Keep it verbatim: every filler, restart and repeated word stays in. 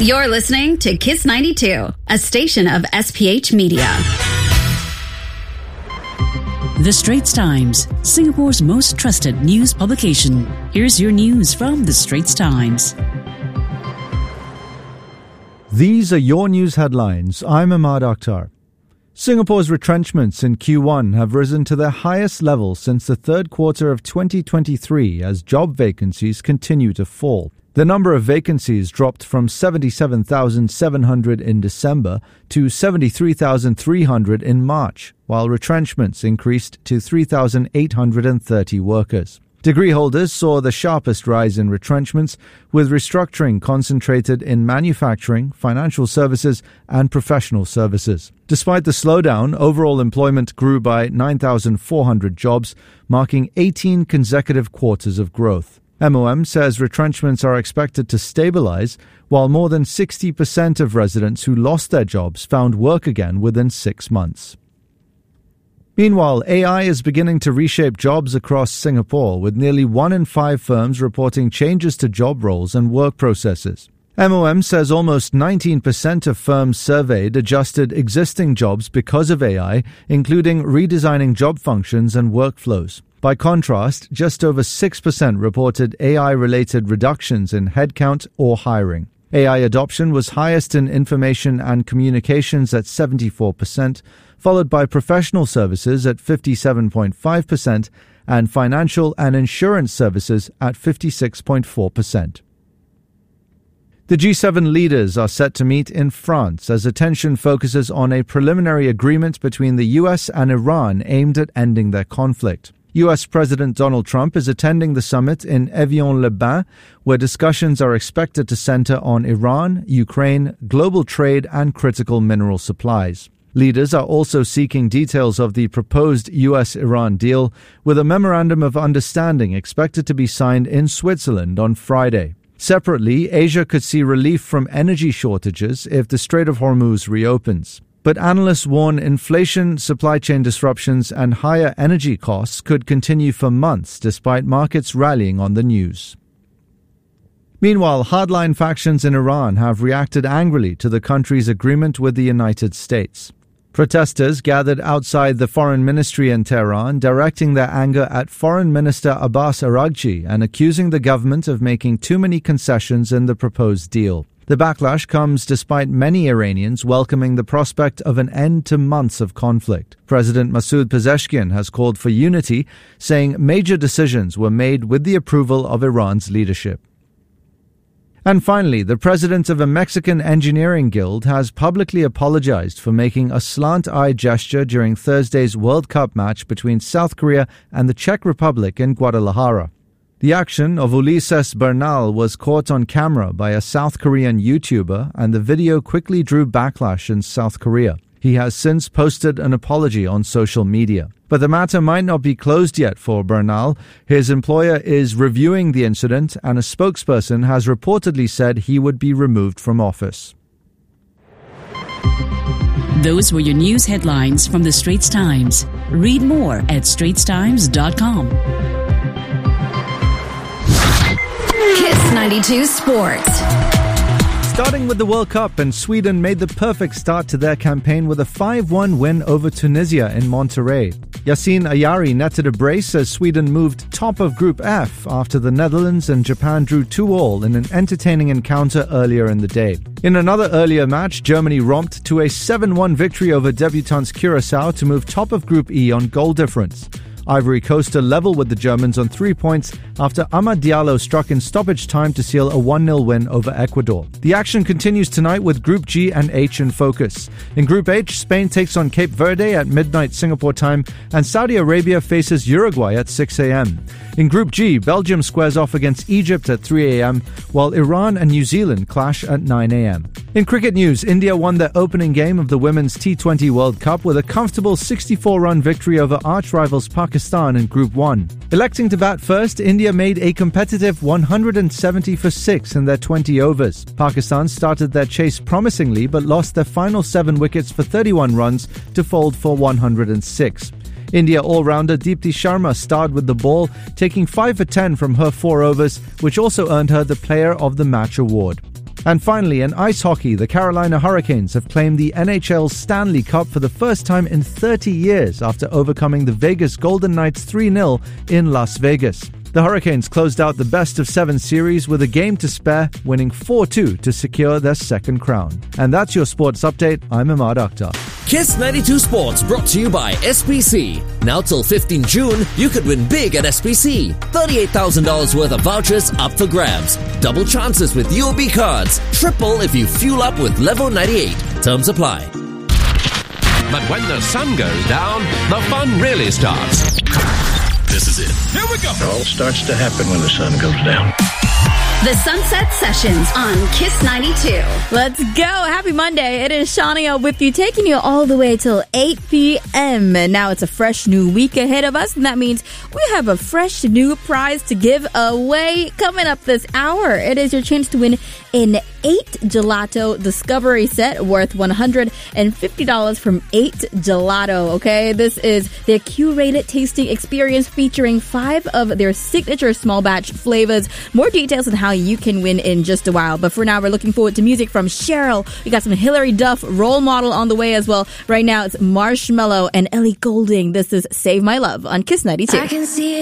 You're listening to Kiss ninety-two, a station of S P H Media. The Straits Times, Singapore's most trusted news publication. Here's your news from The Straits Times. These are your news headlines. I'm Ahmad Akhtar. Singapore's retrenchments in Q one have risen to their highest level since the third quarter of twenty twenty-three as job vacancies continue to fall. The number of vacancies dropped from seventy-seven thousand seven hundred in December to seventy-three thousand three hundred in March, while retrenchments increased to three thousand eight hundred thirty workers. Degree holders saw the sharpest rise in retrenchments, with restructuring concentrated in manufacturing, financial services, and professional services. Despite the slowdown, overall employment grew by nine thousand four hundred jobs, marking eighteen consecutive quarters of growth. M O M says retrenchments are expected to stabilize, while more than sixty percent of residents who lost their jobs found work again within six months. Meanwhile, A I is beginning to reshape jobs across Singapore, with nearly one in five firms reporting changes to job roles and work processes. M O M says almost nineteen percent of firms surveyed adjusted existing jobs because of A I, including redesigning job functions and workflows. By contrast, just over six percent reported A I-related reductions in headcount or hiring. A I adoption was highest in information and communications at seventy-four percent, followed by professional services at fifty-seven point five percent and financial and insurance services at fifty-six point four percent. The G seven leaders are set to meet in France as attention focuses on a preliminary agreement between the U S and Iran aimed at ending their conflict. U S President Donald Trump is attending the summit in Evian-les-Bains, where discussions are expected to center on Iran, Ukraine, global trade, and critical mineral supplies. Leaders are also seeking details of the proposed U S Iran deal, with a memorandum of understanding expected to be signed in Switzerland on Friday. Separately, Asia could see relief from energy shortages if the Strait of Hormuz reopens. But analysts warn inflation, supply chain disruptions, and higher energy costs could continue for months despite markets rallying on the news. Meanwhile, hardline factions in Iran have reacted angrily to the country's agreement with the United States. Protesters gathered outside the foreign ministry in Tehran, directing their anger at Foreign Minister Abbas Araghchi and accusing the government of making too many concessions in the proposed deal. The backlash comes despite many Iranians welcoming the prospect of an end to months of conflict. President Masoud Pezeshkian has called for unity, saying major decisions were made with the approval of Iran's leadership. And finally, the president of a Mexican engineering guild has publicly apologized for making a slant-eye gesture during Thursday's World Cup match between South Korea and the Czech Republic in Guadalajara. The action of Ulises Bernal was caught on camera by a South Korean YouTuber, and the video quickly drew backlash in South Korea. He has since posted an apology on social media. But the matter might not be closed yet for Bernal. His employer is reviewing the incident, and a spokesperson has reportedly said he would be removed from office. Those were your news headlines from The Straits Times. Read more at straits times dot com. Kiss ninety-two Sports. Starting with the World Cup, and Sweden made the perfect start to their campaign with a five one win over Tunisia in Monterrey. Yassine Ayari netted a brace as Sweden moved top of Group F after the Netherlands and Japan drew two all in an entertaining encounter earlier in the day. In another earlier match, Germany romped to a seven one victory over debutants Curacao to move top of Group E on goal difference. Ivory Coast are level with the Germans on three points after Amad Diallo struck in stoppage time to seal a one nil win over Ecuador. The action continues tonight with Group G and H in focus. In Group H, Spain takes on Cape Verde at midnight Singapore time, and Saudi Arabia faces Uruguay at six a.m. In Group G, Belgium squares off against Egypt at three a.m., while Iran and New Zealand clash at nine a.m. In cricket news, India won their opening game of the Women's T twenty World Cup with a comfortable sixty-four run victory over arch-rivals Pakistan in Group one. Electing to bat first, India made a competitive one hundred seventy for six in their twenty overs. Pakistan started their chase promisingly but lost their final seven wickets for thirty-one runs to fold for one hundred six. India all-rounder Deepti Sharma starred with the ball, taking five for ten from her four overs, which also earned her the Player of the Match award. And finally, in ice hockey, the Carolina Hurricanes have claimed the N H L Stanley Cup for the first time in thirty years after overcoming the Vegas Golden Knights three nil in Las Vegas. The Hurricanes closed out the best-of-seven series with a game to spare, winning four two to secure their second crown. And that's your sports update. I'm Ahmad Akhtar. Kiss ninety-two Sports brought to you by S P C. Now till fifteenth June, you could win big at S P C. thirty-eight thousand dollars worth of vouchers up for grabs. Double chances with U O B cards. Triple if you fuel up with Level ninety-eight. Terms apply. But when the sun goes down, the fun really starts. This is it. Here we go. It all starts to happen when the sun goes down. The Sunset Sessions on Kiss ninety-two. Let's go. Happy Monday. It is Shania with you, taking you all the way till eight p.m. And now it's a fresh new week ahead of us, and that means we have a fresh new prize to give away coming up this hour. It is your chance to win an eight Gelato Discovery set worth one hundred fifty dollars from eight Gelato, okay? This is their curated tasting experience featuring five of their signature small batch flavors. More details on how you can win in just a while. But for now, we're looking forward to music from Cheryl. We got some Hilary Duff, Role Model on the way as well. Right now, it's Marshmello and Ellie Goulding. This is Save My Love on Kiss ninety-two. I can see it.